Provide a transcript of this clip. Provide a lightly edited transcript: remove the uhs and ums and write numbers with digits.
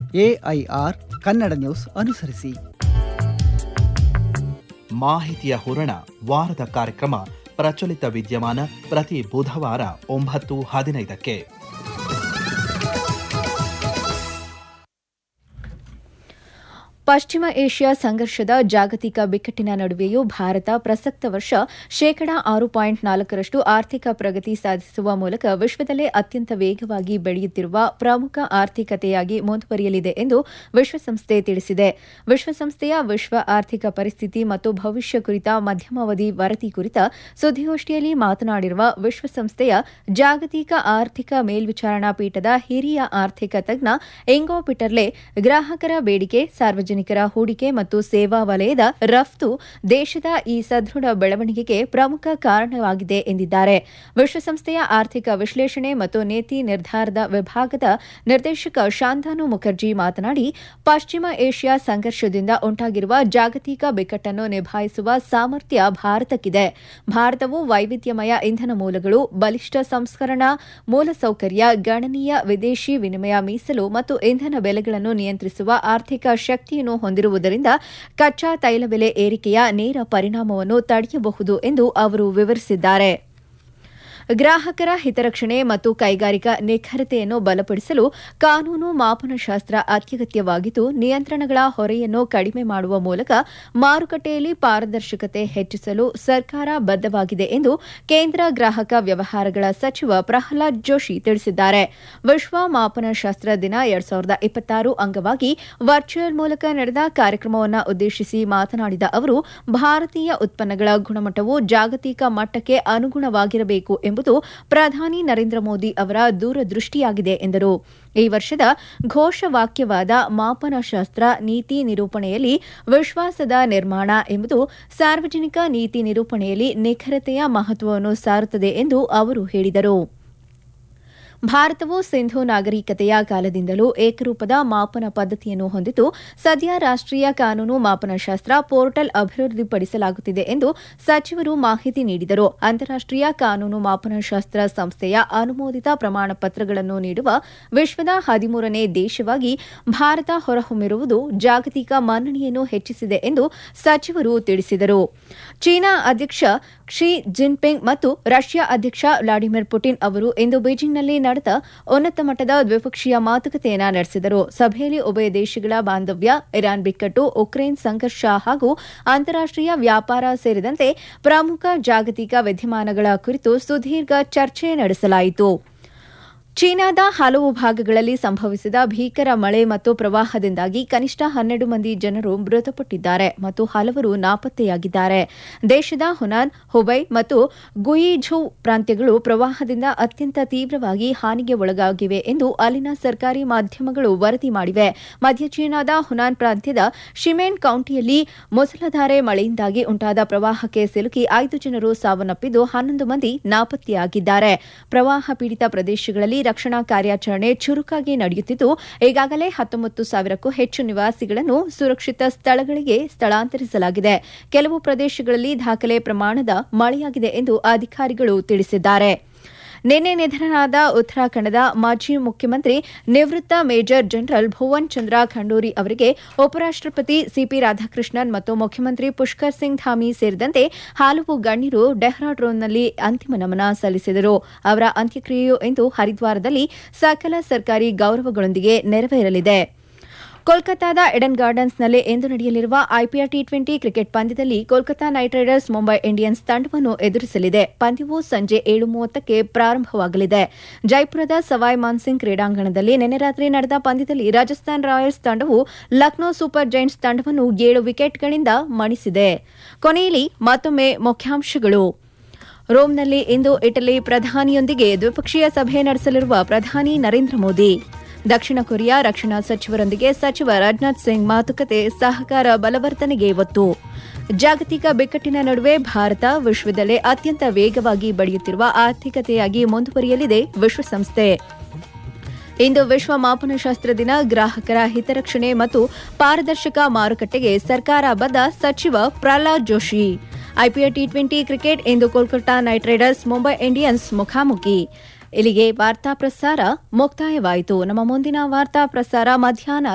AIR Kannada news ಅನುಸರಿಸಿ. ಮಾಹಿತಿಯ ಹೂರಣ ವಾರದ ಕಾರ್ಯಕ್ರಮ ಪ್ರಚಲಿತ ವಿದ್ಯಮಾನ ಪ್ರತಿ ಬುಧವಾರ 9:15. ಪಶ್ಚಿಮ ಏಷ್ಯಾ ಸಂಘರ್ಷದ ಜಾಗತಿಕ ಬಿಕ್ಕಟ್ಟಿನ ನಡುವೆಯೂ ಭಾರತ ಪ್ರಸಕ್ತ ವರ್ಷ 6.4% ಆರ್ಥಿಕ ಪ್ರಗತಿ ಸಾಧಿಸುವ ಮೂಲಕ ವಿಶ್ವದಲ್ಲೇ ಅತ್ಯಂತ ವೇಗವಾಗಿ ಬೆಳೆಯುತ್ತಿರುವ ಪ್ರಮುಖ ಆರ್ಥಿಕತೆಯಾಗಿ ಮುಂದುವರಿಯಲಿದೆ ಎಂದು ವಿಶ್ವಸಂಸ್ಥೆ ತಿಳಿಸಿದೆ. ವಿಶ್ವಸಂಸ್ಥೆಯ ವಿಶ್ವ ಆರ್ಥಿಕ ಪರಿಸ್ಥಿತಿ ಮತ್ತು ಭವಿಷ್ಯ ಕುರಿತ ಮಧ್ಯಮಾವಧಿ ವರದಿ ಕುರಿತ ಸುದ್ದಿಗೋಷ್ಠಿಯಲ್ಲಿ ಮಾತನಾಡಿರುವ ವಿಶ್ವಸಂಸ್ಥೆಯ ಜಾಗತಿಕ ಆರ್ಥಿಕ ಮೇಲ್ವಿಚಾರಣಾ ಪೀಠದ ಹಿರಿಯ ಆರ್ಥಿಕ ತಜ್ಞ ಎಂಗೋ ಪಿಟರ್ಲೆ, ಗ್ರಾಹಕರ ಬೇಡಿಕೆ, ಸಾರ್ವಜನಿಕರ ಹೂಡಿಕೆ ಮತ್ತು ಸೇವಾ ವಲಯದ ರಫ್ತು ದೇಶದ ಈ ಸದೃಢ ಬೆಳವಣಿಗೆಗೆ ಪ್ರಮುಖ ಕಾರಣವಾಗಿದೆ ಎಂದಿದ್ದಾರೆ. ವಿಶ್ವಸಂಸ್ಥೆಯ ಆರ್ಥಿಕ ವಿಶ್ಲೇಷಣೆ ಮತ್ತು ನೀತಿ ನಿರ್ಧಾರದ ವಿಭಾಗದ ನಿರ್ದೇಶಕ ಶಾಂತಾನು ಮುಖರ್ಜಿ ಮಾತನಾಡಿ, ಪಶ್ಚಿಮ ಏಷ್ಯಾ ಸಂಘರ್ಷದಿಂದ ಉಂಟಾಗಿರುವ ಜಾಗತಿಕ ಬಿಕ್ಕಟ್ಟನ್ನು ನಿಭಾಯಿಸುವ ಸಾಮರ್ಥ್ಯ ಭಾರತಕ್ಕಿದೆ. ಭಾರತವು ವೈವಿಧ್ಯಮಯ ಇಂಧನ ಮೂಲಗಳು, ಬಲಿಷ್ಠ ಸಂಸ್ಕರಣಾ ಮೂಲಸೌಕರ್ಯ, ಗಣನೀಯ ವಿದೇಶಿ ವಿನಿಮಯ ಮೀಸಲು ಮತ್ತು ಇಂಧನ ಬೆಲೆಗಳನ್ನು ನಿಯಂತ್ರಿಸುವ ಆರ್ಥಿಕ ಶಕ್ತಿಯನ್ನು ಹೊಂದಿರುವುದರಿಂದ ಕಚ್ಚಾ ತೈಲ ಬೆಲೆ ಏರಿಕೆಯ ನೇರ ಪರಿಣಾಮವನ್ನು ತಡೆಯಬಹುದು ಎಂದು ಅವರು ವಿವರಿಸಿದ್ದಾರೆ. ಗ್ರಾಹಕರ ಹಿತರಕ್ಷಣೆ ಮತ್ತು ಕೈಗಾರಿಕಾ ನಿಖರತೆಯನ್ನು ಬಲಪಡಿಸಲು ಕಾನೂನು ಮಾಪನಶಾಸ್ತ್ರ ಅತ್ಯಗತ್ಯವಾಗಿದ್ದು, ನಿಯಂತ್ರಣಗಳ ಹೊರೆಯನ್ನು ಕಡಿಮೆ ಮಾಡುವ ಮೂಲಕ ಮಾರುಕಟ್ಟೆಯಲ್ಲಿ ಪಾರದರ್ಶಕತೆ ಹೆಚ್ಚಿಸಲು ಸರ್ಕಾರ ಬದ್ಧವಾಗಿದೆ ಎಂದು ಕೇಂದ್ರ ಗ್ರಾಹಕ ವ್ಯವಹಾರಗಳ ಸಚಿವ ಪ್ರಹ್ಲಾದ್ ಜೋಶಿ ತಿಳಿಸಿದ್ದಾರೆ. ವಿಶ್ವ ಮಾಪನಶಾಸ್ತ್ರ ದಿನ 2026 ಅಂಗವಾಗಿ ವರ್ಚುವಲ್ ಮೂಲಕ ನಡೆದ ಕಾರ್ಯಕ್ರಮವನ್ನು ಉದ್ದೇಶಿಸಿ ಮಾತನಾಡಿದ ಅವರು, ಭಾರತೀಯ ಉತ್ಪನ್ನಗಳ ಗುಣಮಟ್ಟವು ಜಾಗತಿಕ ಮಟ್ಟಕ್ಕೆ ಅನುಗುಣವಾಗಿರಬೇಕು ಎಂಬುದು ಪ್ರಧಾನಿ ನರೇಂದ್ರ ಮೋದಿ ಅವರ ದೂರದೃಷ್ಟಿಯಾಗಿದೆ ಎಂದರು. ಈ ವರ್ಷದ ಘೋಷವಾಕ್ಯವಾದ ಮಾಪನಶಾಸ್ತ್ರ ನೀತಿ ನಿರೂಪಣೆಯಲ್ಲಿ ವಿಶ್ವಾಸದ ನಿರ್ಮಾಣ ಎಂಬುದು ಸಾರ್ವಜನಿಕ ನೀತಿ ನಿರೂಪಣೆಯಲ್ಲಿ ನಿಖರತೆಯ ಮಹತ್ವವನ್ನು ಸಾರುತ್ತದೆ ಎಂದು ಅವರು ಹೇಳಿದರು. ಭಾರತವು ಸಿಂಧು ನಾಗರಿಕತೆಯ ಕಾಲದಿಂದಲೂ ಏಕರೂಪದ ಮಾಪನ ಪದ್ಧತಿಯನ್ನು ಹೊಂದಿದ್ದು, ಸದ್ಯ ರಾಷ್ಟೀಯ ಕಾನೂನು ಮಾಪನಶಾಸ್ತ್ರ ಪೋರ್ಟಲ್ ಅಭಿವೃದ್ಧಿಪಡಿಸಲಾಗುತ್ತಿದೆ ಎಂದು ಸಚಿವರು ಮಾಹಿತಿ ನೀಡಿದರು. ಅಂತಾರಾಷ್ಟೀಯ ಕಾನೂನು ಮಾಪನಶಾಸ್ತ್ರ ಸಂಸ್ಥೆಯ ಅನುಮೋದಿತ ಪ್ರಮಾಣ ಪತ್ರಗಳನ್ನು ನೀಡುವ ವಿಶ್ವದ 13ನೇ ದೇಶವಾಗಿ ಭಾರತ ಹೊರಹೊಮ್ಮಿರುವುದು ಜಾಗತಿಕ ಮನ್ನಣೆಯನ್ನು ಹೆಚ್ಚಿಸಿದೆ ಎಂದು ಸಚಿವರು ತಿಳಿಸಿದರು. ಚೀನಾ ಅಧ್ಯಕ್ಷ ಕ್ಸಿ ಜಿನ್ಪಿಂಗ್ ಮತ್ತು ರಷ್ಯಾ ಅಧ್ಯಕ್ಷ ವ್ಲಾಡಿಮಿರ್ ಪುಟಿನ್ ಅವರು ಇಂದು ಬೀಜಿಂಗ್ನಲ್ಲಿ ನಡೆದ ಉನ್ನತ ಮಟ್ಟದ ದ್ವಿಪಕ್ಷೀಯ ಮಾತುಕತೆಯನ್ನು ನಡೆಸಿದರು. ಸಭೆಯಲ್ಲಿ ಉಭಯ ದೇಶಗಳ ಬಾಂಧವ್ಯ, ಇರಾನ್ ಬಿಕ್ಕಟ್ಟು, ಉಕ್ರೇನ್ ಸಂಘರ್ಷ ಹಾಗೂ ಅಂತಾರಾಷ್ಟೀಯ ವ್ಯಾಪಾರ ಸೇರಿದಂತೆ ಪ್ರಮುಖ ಜಾಗತಿಕ ವಿದ್ಯಮಾನಗಳ ಕುರಿತು ಸುದೀರ್ಘ ಚರ್ಚೆ ನಡೆಸಲಾಯಿತು. ಚೀನಾದ ಹಲವು ಭಾಗಗಳಲ್ಲಿ ಸಂಭವಿಸಿದ ಭೀಕರ ಮಳೆ ಮತ್ತು ಪ್ರವಾಹದಿಂದಾಗಿ ಕನಿಷ್ಠ 12 ಮಂದಿ ಜನರು ಮೃತಪಟ್ಟಿದ್ದಾರೆ ಮತ್ತು ಹಲವರು ನಾಪತ್ತೆಯಾಗಿದ್ದಾರೆ. ದೇಶದ ಹುನಾನ್, ಹುಬೈ ಮತ್ತು ಗುಯಿಝೌ ಪ್ರಾಂತ್ಯಗಳು ಪ್ರವಾಹದಿಂದ ಅತ್ಯಂತ ತೀವ್ರವಾಗಿ ಹಾನಿಗೆ ಒಳಗಾಗಿವೆ ಎಂದು ಅಲ್ಲಿನ ಸರ್ಕಾರಿ ಮಾಧ್ಯಮಗಳು ವರದಿ ಮಾಡಿವೆ. ಮಧ್ಯ ಚೀನಾದ ಹುನಾನ್ ಪ್ರಾಂತ್ಯದ ಶಿಮೆನ್ ಕೌಂಟಿಯಲ್ಲಿ ಮುಸಲಧಾರೆ ಮಳೆಯಿಂದಾಗಿ ಉಂಟಾದ ಪ್ರವಾಹಕ್ಕೆ ಸಿಲುಕಿ 5 ಜನರು ಸಾವನ್ನಪ್ಪಿದ್ದು 11 ಮಂದಿ ನಾಪತ್ತೆಯಾಗಿದ್ದಾರೆ. ಪ್ರವಾಹ ಪೀಡಿತ ಪ್ರದೇಶಗಳಲ್ಲಿ ರಕ್ಷಣಾ ಕಾರ್ಯಾಚರಣೆ ಚುರುಕಾಗಿ ನಡೆಯುತ್ತಿದ್ದು, ಈಗಾಗಲೇ 19,000ಕ್ಕೂ ಹೆಚ್ಚು ನಿವಾಸಿಗಳನ್ನು ಸುರಕ್ಷಿತ ಸ್ಥಳಗಳಿಗೆ ಸ್ಥಳಾಂತರಿಸಲಾಗಿದೆ. ಕೆಲವು ಪ್ರದೇಶಗಳಲ್ಲಿ ದಾಖಲೆ ಪ್ರಮಾಣದ ಮಳೆಯಾಗಿದೆ ಎಂದು ಅಧಿಕಾರಿಗಳು ತಿಳಿಸಿದ್ದಾರೆ. ನಿನ್ನೆ ನಿಧನರಾದ ಉತ್ತರಾಖಂಡದ ಮಾಜಿ ಮುಖ್ಯಮಂತ್ರಿ ನಿವೃತ್ತ ಮೇಜರ್ ಜನರಲ್ ಭುವನ್ ಚಂದ್ರ ಖಂಡೂರಿ ಅವರಿಗೆ ಉಪರಾಷ್ಟಪತಿ ಸಿಪಿ ರಾಧಾಕೃಷ್ಣನ್ ಮತ್ತು ಮುಖ್ಯಮಂತ್ರಿ ಪುಷ್ಕರ್ ಸಿಂಗ್ ಧಾಮಿ ಸೇರಿದಂತೆ ಹಲವು ಗಣ್ಯರು ಡೆಹ್ರಾಡೂನ್ನಲ್ಲಿ ಅಂತಿಮ ನಮನ ಸಲ್ಲಿಸಿದರು. ಅವರ ಅಂತ್ಯಕ್ರಿಯೆಯು ಇಂದು ಹರಿದ್ವಾರದಲ್ಲಿ ಸಕಲ ಸರ್ಕಾರಿ ಗೌರವಗಳೊಂದಿಗೆ ನೆರವೇರಲಿದೆ. ಕೋಲ್ಕತಾದ ಈಡನ್ ಗಾರ್ಡನ್ಸ್ನಲ್ಲಿ ಇಂದು ನಡೆಯಲಿರುವ ಐಪಿಎಲ್ ಟಿ20 ಕ್ರಿಕೆಟ್ ಪಂದ್ಯದಲ್ಲಿ Kolkata night Riders Mumbai Indians ತಂಡವನ್ನು ಎದುರಿಸಲಿದೆ. ಪಂದ್ಯವು ಸಂಜೆ 7:30ಕ್ಕೆ ಪ್ರಾರಂಭವಾಗಲಿದೆ. ಜೈಪುರದ ಸವಾಯ್ ಮಾನ್ಸಿಂಗ್ ಕ್ರೀಡಾಂಗಣದಲ್ಲಿ ನಿನ್ನೆ ರಾತ್ರಿ ನಡೆದ ಪಂದ್ಯದಲ್ಲಿ ರಾಜಸ್ಥಾನ್ ರಾಯಲ್ಸ್ ತಂಡವು ಲಕ್ನೋ ಸೂಪರ್ ಜೈಂಟ್ಸ್ ತಂಡವನ್ನು 7 ವಿಕೆಟ್ಗಳಿಂದ ಮಣಿಸಿದೆ. ಕೊನೆಯಲ್ಲಿ ಮತ್ತೊಮ್ಮೆ ಮುಖ್ಯಾಂಶಗಳು. ರೋಮ್ನಲ್ಲಿ ಇಂದು ಇಟಲಿ ಪ್ರಧಾನಿಯೊಂದಿಗೆ ದ್ವಿಪಕ್ಷೀಯ ಸಭೆ ನಡೆಸಲಿರುವ ಪ್ರಧಾನಿ ನರೇಂದ್ರ ಮೋದಿ. ದಕ್ಷಿಣ ಕೊರಿಯಾ ರಕ್ಷಣಾ ಸಚಿವರೊಂದಿಗೆ ಸಚಿವ ರಾಜನಾಥ್ ಸಿಂಗ್ ಮಾತುಕತೆ, ಸಹಕಾರ ಬಲವರ್ಧನೆಗೆ ಒತ್ತು. ಜಾಗತಿಕ ಬಿಕ್ಕಟ್ಟಿನ ನಡುವೆ ಭಾರತ ವಿಶ್ವದಲ್ಲೇ ಅತ್ಯಂತ ವೇಗವಾಗಿ ಬೆಳೆಯುತ್ತಿರುವ ಆರ್ಥಿಕತೆಯಾಗಿ ಮುಂದುವರಿಯಲಿದೆ ವಿಶ್ವಸಂಸ್ಥೆ. ಇಂದು ವಿಶ್ವ ಮಾಪನಶಾಸ್ತ್ರ ದಿನ. ಗ್ರಾಹಕರ ಹಿತರಕ್ಷಣೆ ಮತ್ತು ಪಾರದರ್ಶಕ ಮಾರುಕಟ್ಟೆಗೆ ಸರ್ಕಾರ ಬದ್ಧ, ಸಚಿವ Pralhad Joshi. IPL T20 cricket ಇಂದು Kolkata night Riders Mumbai Indians ಮುಖಾಮುಖಿ. ಇಲ್ಲಿಗೆ ವಾರ್ತಾ ಪ್ರಸಾರ ಮುಕ್ತಾಯವಾಯಿತು. ನಮ್ಮ ಮುಂದಿನ ವಾರ್ತಾ ಪ್ರಸಾರ ಮಧ್ಯಾಹ್ನ